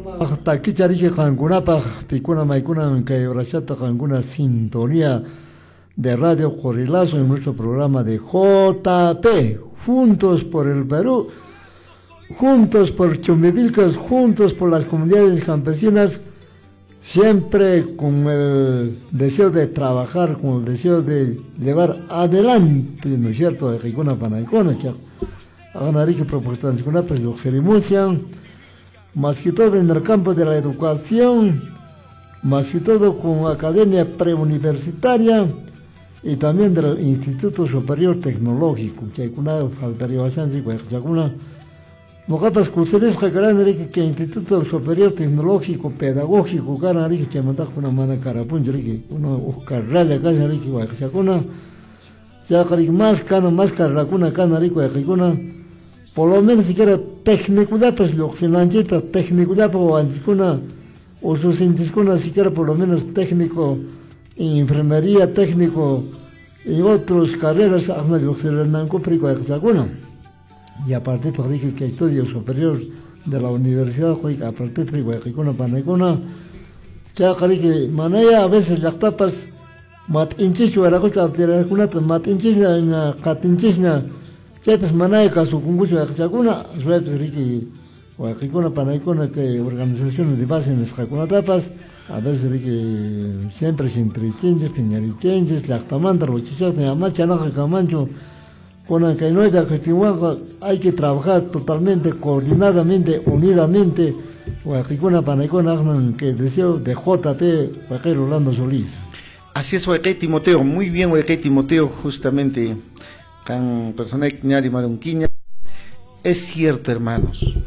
Hasta aquí chariki kankunapa pikuna maikuna kayorachata kankuna sintonía de Radio Corilazo en nuestro programa de JP, Juntos por el Perú, juntos por Chumbivilcas, juntos por las comunidades campesinas, siempre con el deseo de trabajar, con el deseo de llevar adelante, ¿no es cierto?, de Ricuna Panaicona, Aganari que propuestas con pues lo ceremonia, más que todo en el campo de la educación, más que todo con academia preuniversitaria y también del Instituto Superior Tecnológico, que una faltaría bastante, que alguna mocapas cursos que Instituto Superior Tecnológico Pedagógico canari que manda una mana carapun que uno carrala canari que una ya más cano más carracuna canari que una por lo menos siquiera técnico da pues lo que se lancha técnico da o anticuna o sus anticuna siquiera por lo menos técnico en enfermería técnico y otras carreras a lo que se lanza prico que alguna. Y a partir de que estudios superiores de la universidad, a partir de que una panecona, ya que manera a veces las tapas, mat inchis o la cosa de una mat inchis na catinchis ya pues manera caso con mucho de alguna, suerte ricky o que una panecona que organizaciones de base en las tapas, a veces que siempre changes, piñarichenches, las tamantas, los chichos de amacha, no que camancho. Con el que no hay de gestión, hay que trabajar totalmente, coordinadamente, unidamente, o aquí con la panecona que deseo de JP, Joaquín Rolando Solís. Así es, Joaquín Timoteo, muy bien, Joaquín Timoteo, justamente, con persona y marunquiña. Es cierto, hermanos,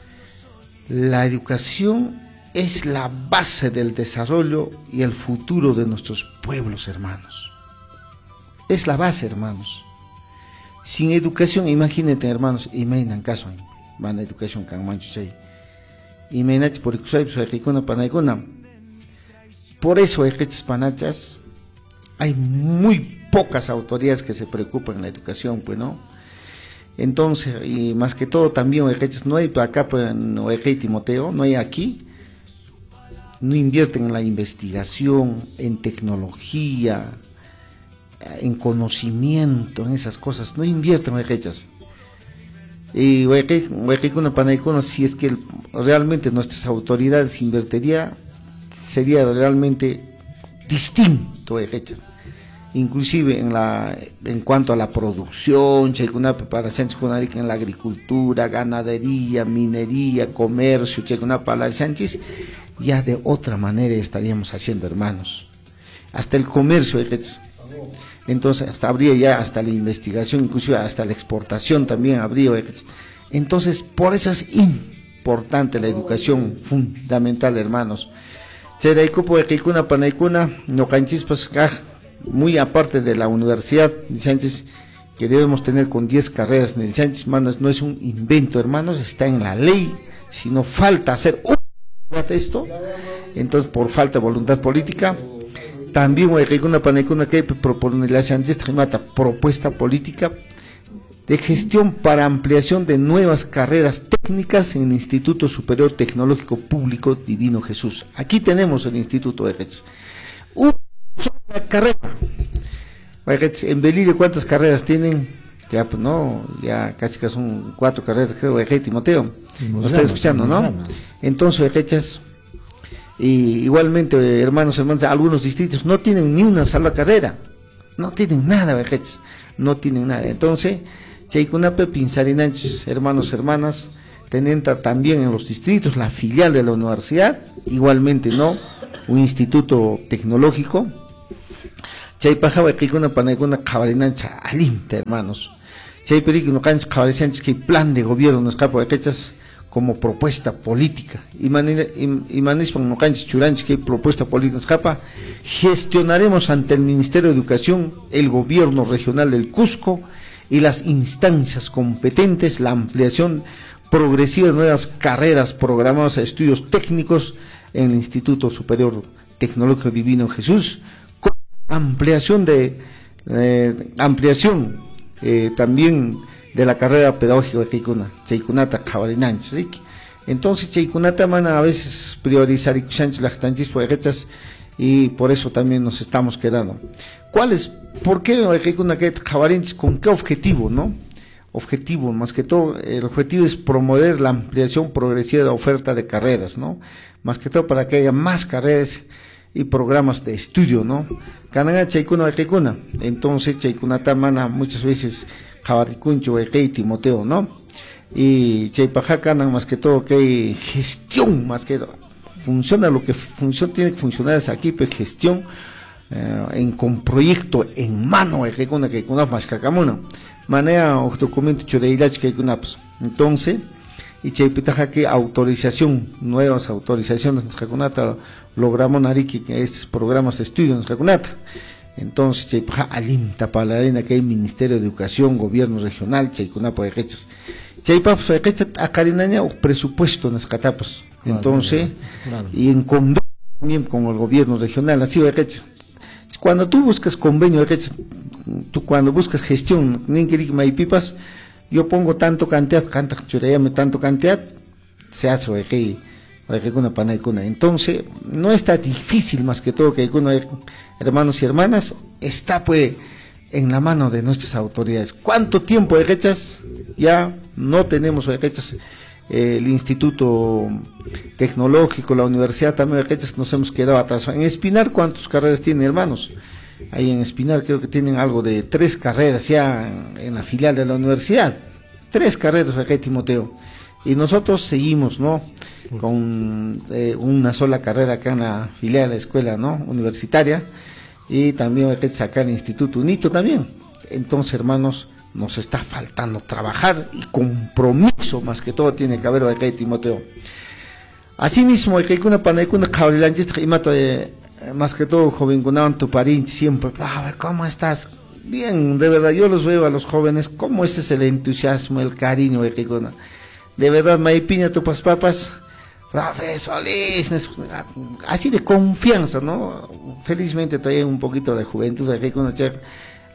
la educación es la base del desarrollo y el futuro de nuestros pueblos, hermanos. Es la base, hermanos. Sin educación, imagínate, hermanos, imaginen caso, van a educación can manchuchay. Imagínate por por eso estas panachas hay muy pocas autoridades que se preocupan en la educación, pues no. Entonces, y más que todo también no hay acá no hay Timoteo, no hay aquí, no invierten en la investigación, en tecnología, en conocimiento, en esas cosas, no invierten hechas. Y una panaicona, si es que realmente nuestras autoridades invertiría, sería realmente distinto hecha. Inclusive en cuanto a la producción, una preparación en la agricultura, ganadería, minería, comercio, una para ya de otra manera estaríamos haciendo, hermanos. Hasta el comercio, entonces hasta habría ya hasta la investigación, inclusive hasta la exportación también habría. Entonces por eso es importante la educación fundamental, hermanos. Muy aparte de la universidad, que debemos tener con 10 carreras, hermanos, no es un invento, hermanos, está en la ley. Si no falta hacer esto, entonces por falta de voluntad política. También una panecuna que propone la propuesta política de gestión para ampliación de nuevas carreras técnicas en el Instituto Superior Tecnológico Público Divino Jesús. Aquí tenemos el Instituto de Jesús. Una sola carrera. En Belío, ¿cuántas carreras tienen? Ya, pues no, ya casi que son 4 carreras, creo, Timoteo. ¿Nos está escuchando, no? Entonces, y igualmente, hermanos, algunos distritos no tienen ni una sola carrera, no tienen nada, no tienen nada. Entonces, Chaycunape, Pinzarinanches, hermanos, hermanas, tienen también en los distritos la filial de la universidad, igualmente, ¿no? Un instituto tecnológico. Chaypajaba, Kikuna, Panaguna, Cabarinancha, alinta, hermanos. Chayperic, no canches, Cabarinanches, que plan de gobierno nos capa de como propuesta política. Y manispan no canches churanches que propuesta política escapa. Gestionaremos ante el Ministerio de Educación, el gobierno regional del Cusco y las instancias competentes la ampliación progresiva de nuevas carreras programadas a estudios técnicos en el Instituto Superior Tecnológico Divino Jesús, con ampliación también de la carrera pedagógica de Chaycunata Cabarinanch. Entonces chaykunata mana a veces priorizar y por eso también nos estamos quedando. ¿Por qué con qué objetivo, no? Objetivo, más que todo, el objetivo es promover la ampliación progresiva de la oferta de carreras, ¿no? Más que todo para que haya más carreras y programas de estudio, ¿no? Entonces chaykunata mana muchas veces jabaricuncho Timoteo, ¿no? Y chaypajacanan más que todo que hay gestión, más que todo funciona lo que funciona, tiene que funcionar es aquí, pues gestión con proyecto en mano que más cacamuna manea o documento chureilach que pues entonces y chaypitaja que nuevas autorizaciones nos cacunata logramos nariki que estos programas de estudio nos cacunata. Entonces chaypaja alinta para la arena que hay Ministerio de Educación, Gobierno Regional, chaycunapo de hechas chaypapos de hechas acarinaña o presupuesto en las catapos. Entonces, claro. Y en convenio también con el gobierno regional, así de hecho. Cuando tú buscas convenio, cuando buscas gestión, pipas, yo pongo tanto cantidad, tanto cantidad, se hace una panaicuna. Entonces, no está difícil más que todo que hermanos y hermanas, está pues en la mano de nuestras autoridades. ¿Cuánto tiempo de hechas? Ya no tenemos hechas. El Instituto Tecnológico, la Universidad también nos hemos quedado atrás. En Espinar, ¿cuántas carreras tienen, hermanos? Ahí en Espinar creo que tienen algo de 3 carreras ya en la filial de la universidad. 3 carreras, Timoteo. Y nosotros seguimos, ¿no? Con una sola carrera acá en la filial de la escuela, ¿no? Universitaria. Y también hay que sacar el Instituto UNITO también. Entonces, hermanos, nos está faltando trabajar y compromiso, más que todo tiene que haber acá Timoteo. Asimismo, hay que una panaicuna más que todo joven con tu pariente siempre, ¿cómo estás? Bien, de verdad, yo los veo a los jóvenes, cómo ese es el entusiasmo, el cariño de verdad, Maipiña, tu papas, Rafael Solís, así de confianza, ¿no? Felizmente todavía un poquito de juventud aquí con una checa,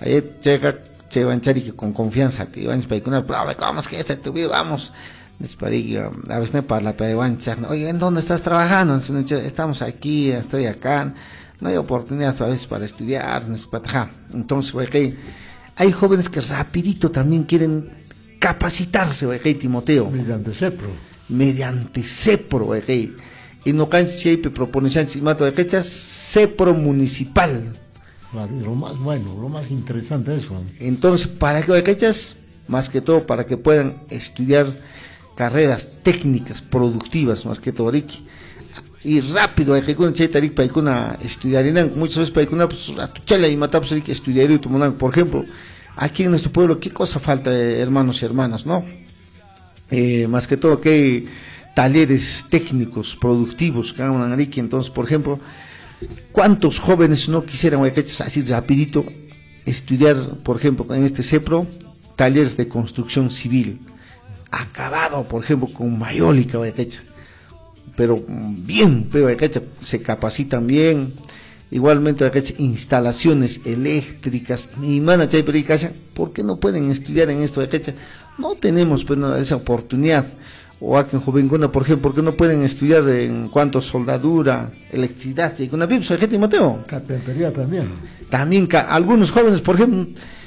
que con confianza que iban para vamos que tu vida vamos a veces para la oye, ¿en dónde estás trabajando? Estamos aquí, estoy acá, no hay oportunidad a veces para estudiar, entonces hay jóvenes que rapidito también quieren capacitarse, Timoteo, mediante CEPRO, y no canse propone CEPRO municipal. Claro, y lo más bueno, lo más interesante es eso. Entonces, ¿para qué hechas? Más que todo para que puedan estudiar carreras técnicas, productivas, más que todo, y rápido, hay que estudiar, muchas veces estudiar, por ejemplo, aquí en nuestro pueblo, ¿qué cosa falta, hermanos y hermanas, no? Más que todo que hay talleres técnicos, productivos, que hagan aquí, entonces, por ejemplo, ¿cuántos jóvenes no quisieran así rapidito estudiar, por ejemplo, en este CEPRO, talleres de construcción civil, acabado, por ejemplo, con mayólica, pero bien, se capacitan bien, igualmente instalaciones eléctricas, y ¿por qué no pueden estudiar en esto? No tenemos pues, esa oportunidad. O aquí en Jovengona, por ejemplo, ¿por qué no pueden estudiar en cuanto a soldadura, electricidad? Y con la Timoteo. Carpintería también. También algunos jóvenes, por ejemplo,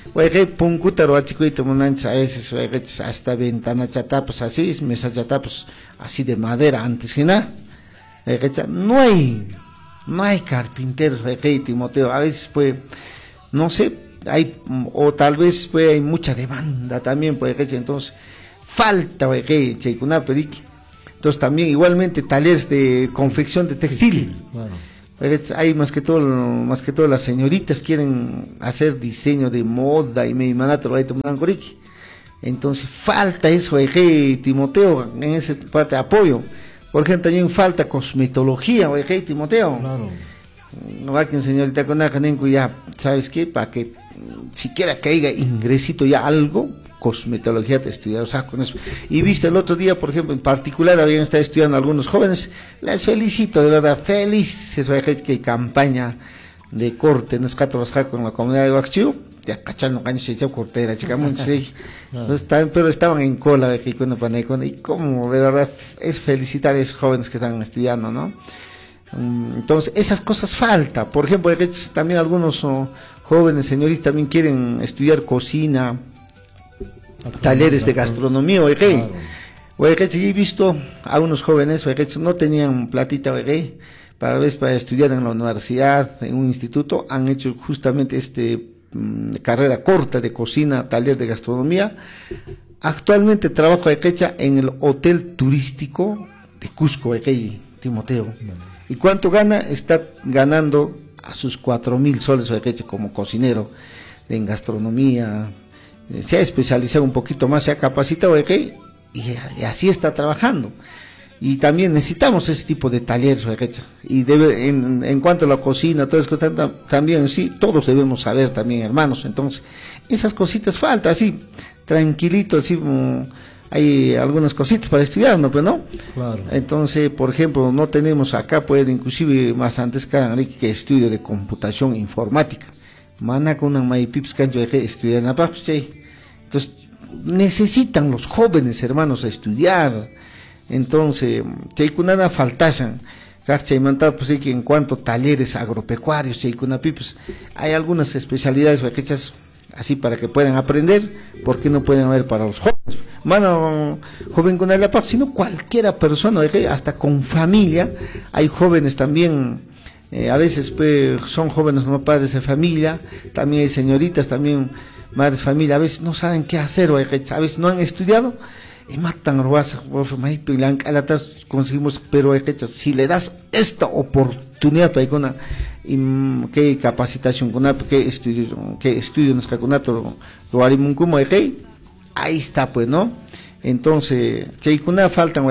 hasta ventana chatapos así, mesa chatapos así de madera antes que nada. No hay carpinteros, Timoteo. A veces pues, no sé, o tal vez pues hay mucha demanda también, pues, entonces falta entonces también igualmente talleres de confección de textil. Claro. Hay más que todo las señoritas quieren hacer diseño de moda y me entonces falta eso, Timoteo, en esa parte de apoyo. Por ejemplo, también falta cosmetología, Timoteo. Claro. No va que señorita con ya, ¿sabes qué? Para que siquiera que haya ingresito ya algo, cosmetología de estudiar, o sea, con eso. Y viste el otro día, por ejemplo, en particular habían estado estudiando algunos jóvenes, les felicito, de verdad, felices, que hay campaña de corte, en con la comunidad de Huaxchiu, ya cachando cancha ya cortera, pero estaban en cola de que y como de verdad es felicitar a esos jóvenes que están estudiando, ¿no? Entonces esas cosas falta. Por ejemplo, también algunos jóvenes señoritas también quieren estudiar cocina, talleres de gastronomía, oye, he visto a unos jóvenes no tenían platita para estudiar en la universidad, en un instituto, han hecho justamente carrera corta de cocina, taller de gastronomía. Actualmente trabajo en el hotel turístico de Cusco, Timoteo. ¿Y cuánto gana? Está ganando a sus 4.000 soles como cocinero en gastronomía. Se ha especializado un poquito más, se ha capacitado y así está trabajando. Y también necesitamos ese tipo de talleres, y en cuanto a la cocina, todo eso, también sí, todos debemos saber también, hermanos. Entonces, esas cositas faltan, así, tranquilito, así, hay algunas cositas para estudiar, ¿no? Pero no. Claro. Entonces, por ejemplo, no tenemos acá, inclusive más antes que estudio de computación informática. Mana con una maipips cancho de estudiar en la. Entonces, necesitan los jóvenes, hermanos, a estudiar. Entonces, chaykunana faltasan. Pues en cuanto a talleres agropecuarios, pues, hay algunas especialidades así para que puedan aprender, porque no pueden haber para los jóvenes. Mano, joven con la paz, sino cualquiera persona, hasta con familia, hay jóvenes también, a veces pues, son jóvenes no padres de familia, también hay señoritas, también madres de familia, a veces no saben qué hacer, a veces no han estudiado, y matan conseguimos, pero si le das esta oportunidad que capacitación que estudio nos lo harimos como ahí está, pues, ¿no? Entonces cheikuna faltan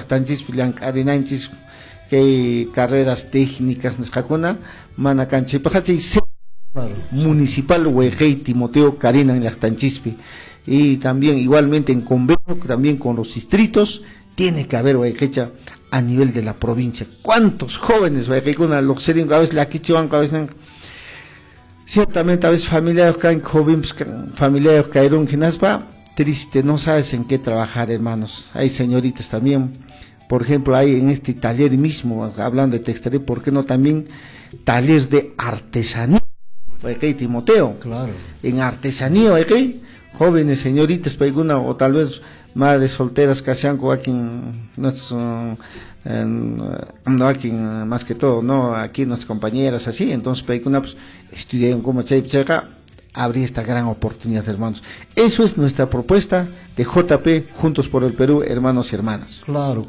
que carreras técnicas nos mana canche municipal Timoteo Karina en Lactanchispi. Y también igualmente en convenio también con los distritos tiene que haber a nivel de la provincia. ¿Cuántos jóvenes a veces la quichuan, a veces ciertamente a veces familiares familiares cayeron triste, no sabes en qué trabajar, hermanos. Hay señoritas también, por ejemplo, hay en este taller mismo, hablando de textilería, ¿por qué no también taller de artesanía? Timoteo, claro. En artesanía, jóvenes señoritas, o tal vez madres solteras que sean aquí no aquí más que todo, no aquí nuestras compañeras así, entonces pues, estudiaron como habría esta gran oportunidad, hermanos. Eso es nuestra propuesta de JP Juntos por el Perú, hermanos y hermanas. Claro,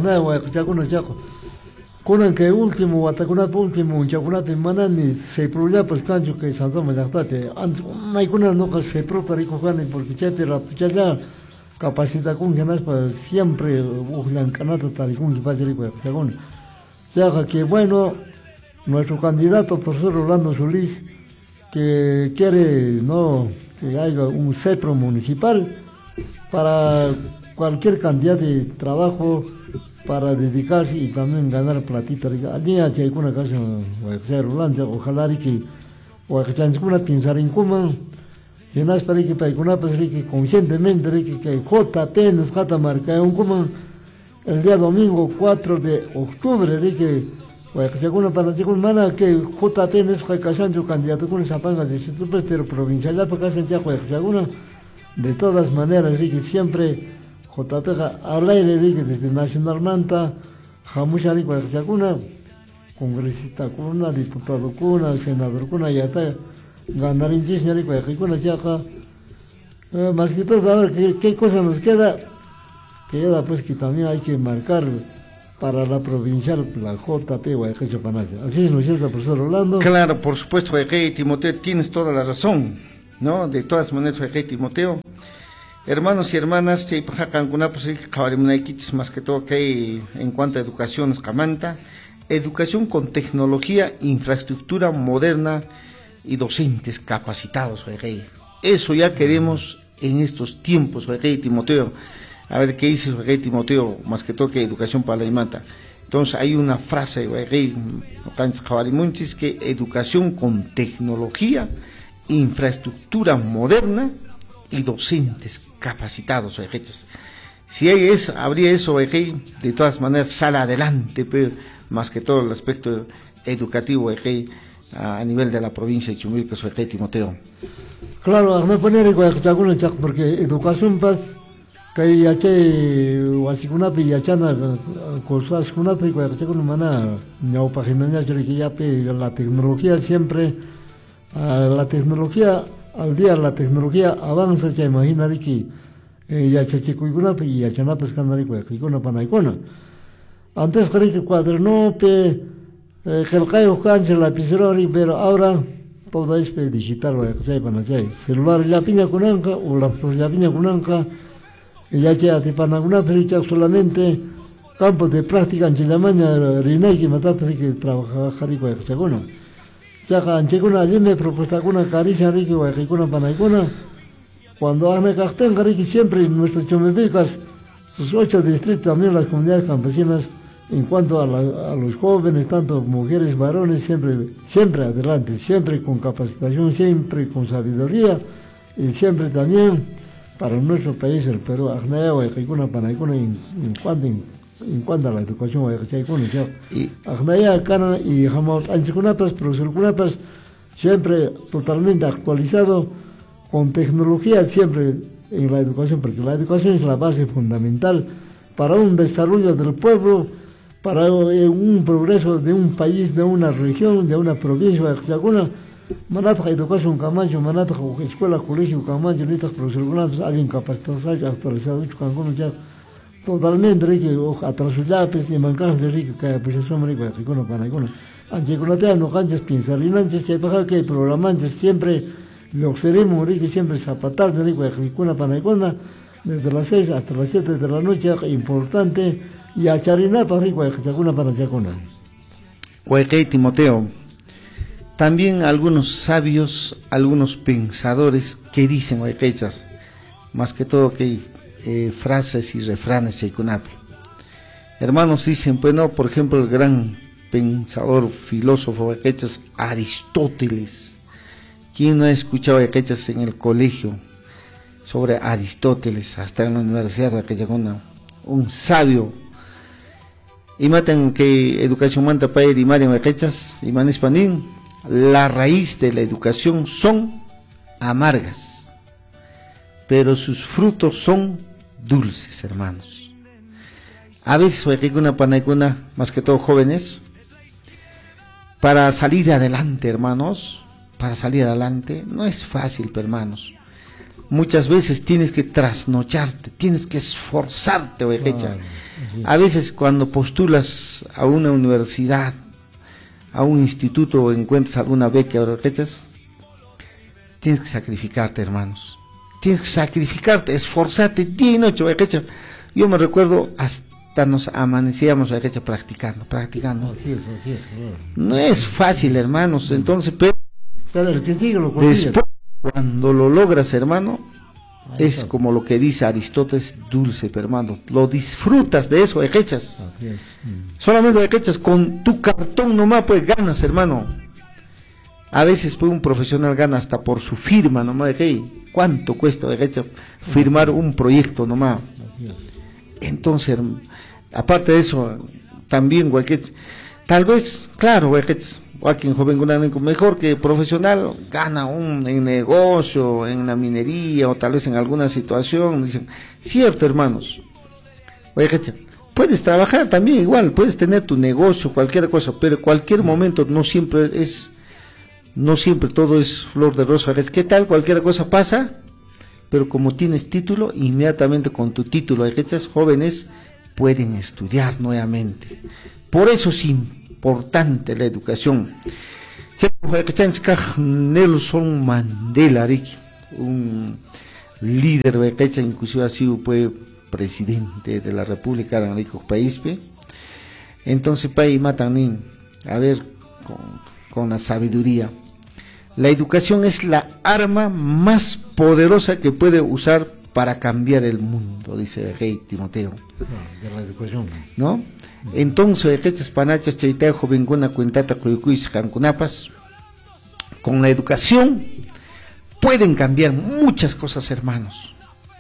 con que último, hasta con último, ya con la manani se problema pues cancho que santo me da antes no hay una no se prota rico porque ya capacita con que más pues siempre usan canata tal con que pasa rico según ya que bueno nuestro candidato profesor Rolando Solís que quiere no que haya un CEPRO municipal para cualquier cantidad de trabajo para dedicarse y también ganar platita. Allí hay una casa, ojalá que una pensar en cómo, que no es para que conscientemente que JP nos jata marca un como el día domingo 4 de octubre, que según para mana que JP no es que candidato con esa panga de pero provincial, para que según de todas maneras, que siempre JP al aire desde Nacional Manta, Jamushari Guayacuna, congresista Cuna, diputado Cuna, senador Cuna, ya está, ganar en Chisnari Guayacuna, Chaca. Más que todo, a ver qué cosa nos queda, queda pues que también hay que marcar para la provincial, la JP Guayacuna. Así es, ¿no es cierto, profesor Rolando? Claro, por supuesto, Timoteo, tienes toda la razón, ¿no? De todas maneras, Timoteo. Hermanos y hermanas, más que todo que en cuanto a educación, educación con tecnología, infraestructura moderna y docentes capacitados. Eso ya queremos en estos tiempos, Timoteo. A ver qué dice Timoteo, más que todo que educación para la imanta. Entonces hay una frase, que educación con tecnología, infraestructura moderna y docentes capacitados, oejechas. Si hay eso, habría eso, oejei, de todas maneras sale adelante, pero más que todo el aspecto educativo, oejei, a nivel de la provincia de Chumilca, oejei, Timoteo. Claro, no poner igual porque educación paz que ya che wasikuna pi ya chana cosas kuna pi igual que con mana no página que ya pe la tecnología siempre la tecnología al día la tecnología avanza, ya imagina que ya che cuiguna pi ya chana pues canari igual que con pana icona antes creí que cuaderno pe que el cayo cancha la pizarra pero ahora todo es digital, celular ya piña kunanka o laptop ya piña kunanka y ya que te panaguna pericha solamente campos de práctica en Chilamaña Rinay que mataste que trabajaba jarico de segundo ya que ancheguna allí me propuesta una caricia rico o ejicuna panaicuna cuando han castén carici siempre en nuestros chomepicas sus 8 distritos también las comunidades campesinas. En cuanto a los jóvenes, tanto mujeres, varones, siempre adelante, siempre con capacitación, siempre con sabiduría y siempre también para nuestro país, el Perú, en cuanto a la educación, y jamás anchicunapas, profesor siempre totalmente actualizado con tecnología, siempre en la educación, porque la educación es la base fundamental para un desarrollo del pueblo, para un progreso de un país, de una región, de una provincia, alguna manata educación camacho, manata escuela, colegio camacho, listas profesionales, alguien capacitado, actualizado, ya totalmente rico, atraso lápiz y mancajas de rico, que pues son rico, rico para alguna. Antes con la tía no canchas pinzalinantes, que baja que programantes siempre lo seremos rico, siempre zapatar de rico, rico para alguna, desde las 6 hasta las 7 de la noche, importante. Y a Charina para rico, para Chacona. Oejei, Timoteo, también algunos sabios, algunos pensadores que dicen oejechas, más que todo que frases y refranes chaykunapi. Hermanos dicen, pues no, por ejemplo, el gran pensador, filósofo oejechas, Aristóteles. ¿Quién no ha escuchado oejechas en el colegio sobre Aristóteles, hasta en la universidad de Chacona? Un sabio. Y matan que educación manta para ir y marian oejechas y manispanín. La raíz de la educación son amargas, pero sus frutos son dulces, hermanos. A veces, oejicuna, panaicuna, más que todo jóvenes, para salir adelante, hermanos, para salir adelante, no es fácil, hermanos. Muchas veces tienes que trasnocharte, tienes que esforzarte, oejecha. A veces cuando postulas a una universidad, a un instituto o encuentras alguna beca, oejechas, tienes que sacrificarte, hermanos. Tienes que sacrificarte, esforzarte día y noche, oejecha. Yo me recuerdo hasta nos amanecíamos, oejecha, practicando. Así es. No es fácil, hermanos, entonces, pero el que sigue lo consigue. Después, cuando lo logras, hermano, es como lo que dice Aristóteles, dulce, hermano. Lo disfrutas de eso, ejechas. Solamente ejechas, con tu cartón nomás, pues ganas, hermano. A veces pues un profesional gana hasta por su firma nomás, ¿cuánto cuesta, ejechas, firmar un proyecto nomás? Entonces, aparte de eso, también, tal vez, claro, ejechas, alguien joven mejor que profesional gana en negocio, en la minería o tal vez en alguna situación, dicen, cierto, hermanos, puedes trabajar también igual, puedes tener tu negocio, cualquier cosa, pero cualquier momento no siempre todo es flor de rosa. ¿Qué tal? Cualquier cosa pasa, pero como tienes título, inmediatamente con tu título, estos jóvenes pueden estudiar nuevamente. Por eso es importante la educación. Nelson Mandela, un líder, inclusive ha sido presidente de la República de Rico país. Entonces, matan a ver con la sabiduría. La educación es la arma más poderosa que puede usar para cambiar el mundo, dice Rey Timoteo. De la educación. ¿No? Entonces, panachas chaitejo vinguna cuentata cuyucuis cancunapas, con la educación pueden cambiar muchas cosas, hermanos.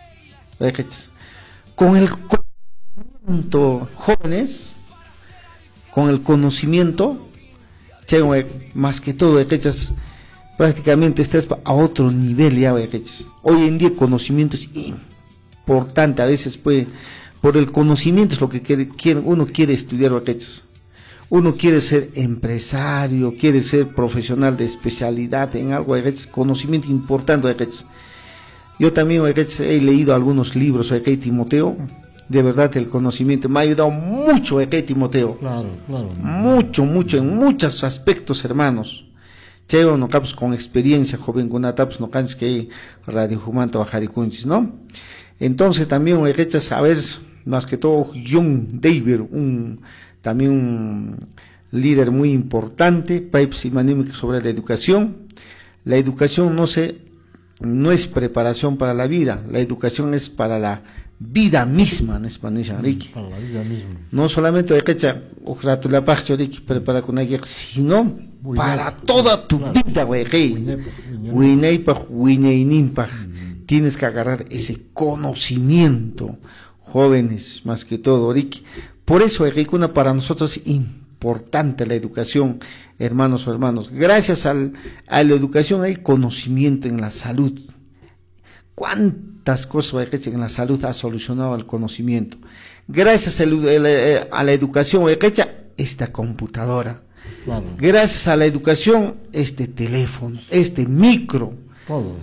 Con el conocimiento, jóvenes, con el conocimiento, más que todo, prácticamente estás a otro nivel ya. Hoy en día el conocimiento es importante, a veces pues, por el conocimiento es lo que uno quiere estudiar. Uno quiere ser empresario, quiere ser profesional de especialidad en algo, conocimiento importante. Yo también he leído algunos libros, Timoteo, de verdad el conocimiento me ha ayudado mucho, Timoteo. Claro. Mucho, en muchos aspectos, hermanos. Cheo no caps con experiencia, joven con taps no cansas que Radio Humanta Bajaricunchis, ¿no? Entonces también saber, más que todo, John David, también un líder muy importante, Pipes y Manímic sobre la educación. La educación no es preparación para la vida, la educación es para la vida misma, en español, para la vida misma. No solamente prepara con ella, sino para toda tu vida, tienes que agarrar ese conocimiento, jóvenes, más que todo, por eso para nosotros es importante la educación, hermanos o hermanos. Gracias a la educación hay conocimiento en la salud. ¿Cuántas cosas en la salud ha solucionado el conocimiento? Gracias a la educación, esta computadora. Claro. Gracias a la educación, este teléfono, este micro, todo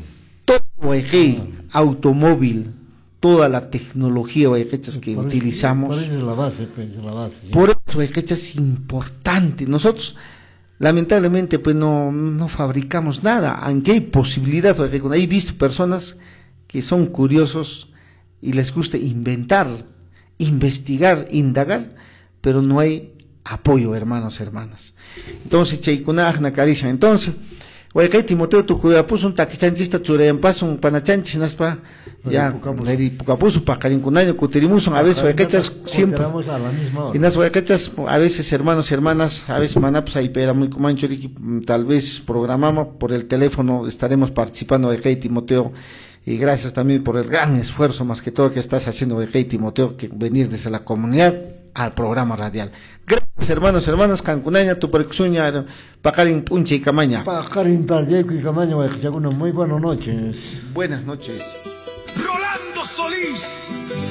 automóvil, toda la tecnología que utilizamos. Por eso es la base, ¿sí? Por eso es importante. Nosotros lamentablemente pues no fabricamos nada, aunque hay posibilidad. He visto personas que son curiosos y les gusta inventar, investigar, indagar, pero no hay apoyo, hermanos, hermanas. Entonces, entonces, Timoteo, tu cuida puso un taquichanchista, churean paso, un panachanchis, naspa, ya, pucapuso, pacarincunaño, cutirimuson, a veces, siempre. Y nas, a veces, hermanos y hermanas, a veces, manapos, ahí, pero muy comancho, tal vez programamos por el teléfono, estaremos participando de Timoteo. Y gracias también por el gran esfuerzo, más que todo, que estás haciendo, Timoteo, que venir desde la comunidad al programa radial. Gracias, hermanos, hermanas, Cancunaña, tu percusuña, Pacarin Punche y Camaña. Pacarin Tarjeco y Camaña, muy buenas noches. Buenas noches. Rolando Solís.